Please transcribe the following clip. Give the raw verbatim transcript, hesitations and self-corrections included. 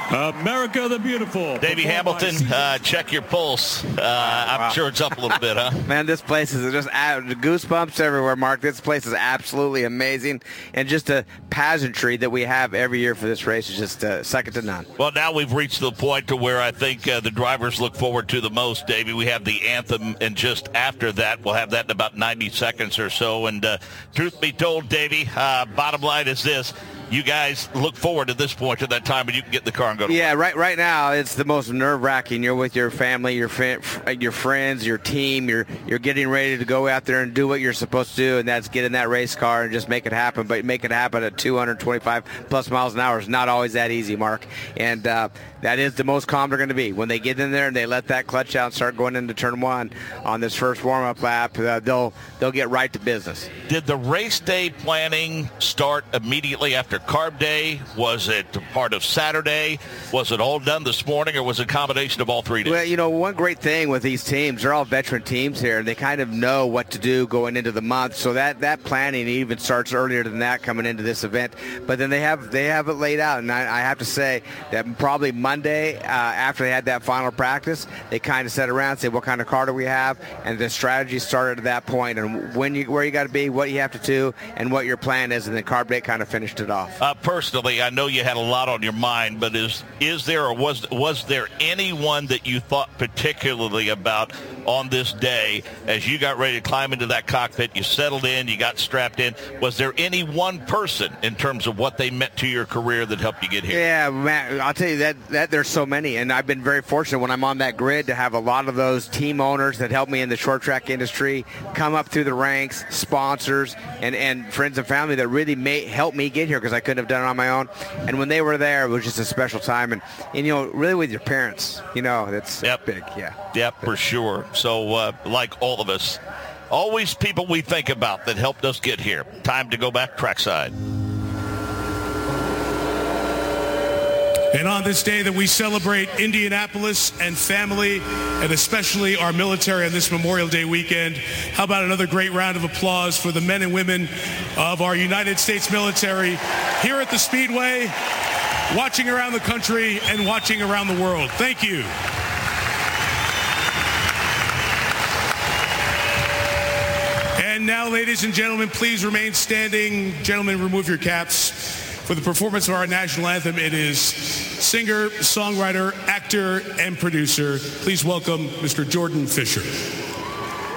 America the Beautiful. Davey Hamilton, uh, check your pulse. Uh, I'm wow. sure it's up a little bit, huh? Man, this place is just goosebumps everywhere, Mark. This place is absolutely amazing. And just a pageantry that we have every year for this race is just uh, second to none. Well, now we've reached the point to where I think uh, the drivers look forward to the most, Davey. We have the anthem, and just after that, we'll have that in about ninety seconds or so. And uh, truth be told, Davey, uh, bottom line is this. You guys look forward to this point to that time when you can get in the car and go to Yeah, work. right right now it's the most nerve-wracking. You're with your family, your your friends, your team. You're you're getting ready to go out there and do what you're supposed to do, and that's get in that race car and just make it happen. But make it happen at two hundred twenty-five plus miles an hour is not always that easy, Mark. And uh, that is the most calm they're going to be. When they get in there and they let that clutch out and start going into turn one on this first warm-up lap, uh, they'll they'll get right to business. Did the race day planning start immediately after Carb Day? Was it part of Saturday? Was it all done this morning, or was it a combination of all three days? Well, you know, one great thing with these teams, they're all veteran teams here, and they kind of know what to do going into the month. So that, that planning even starts earlier than that coming into this event. But then they have they have it laid out, and I, I have to say that probably Monday, uh, after they had that final practice, they kind of sat around and said, what kind of car do we have? And the strategy started at that point, and when you where you got to be, what you have to do, and what your plan is, and then Carb Day kind of finished it off. Uh, personally, I know you had a lot on your mind, but is is there or was was there anyone that you thought particularly about on this day as you got ready to climb into that cockpit, you settled in, you got strapped in? Was there any one person in terms of what they meant to your career that helped you get here? Yeah, man, I'll tell you that, that there's so many, and I've been very fortunate when I'm on that grid to have a lot of those team owners that help me in the short track industry come up through the ranks, sponsors, and, and friends and family that really may help me get here because I couldn't have done it on my own. And when they were there, it was just a special time. And, and you know, really with your parents, you know, that's yep. big. Yeah. Yep, for sure. So, uh, like all of us, always people we think about that helped us get here. Time to go back trackside. And on this day that we celebrate Indianapolis and family, and especially our military on this Memorial Day weekend, how about another great round of applause for the men and women of our United States military here at the Speedway, watching around the country and watching around the world. Thank you. And now, ladies and gentlemen, please remain standing. Gentlemen, remove your caps. For the performance of our national anthem, it is singer, songwriter, actor, and producer. Please welcome Mister Jordan Fisher.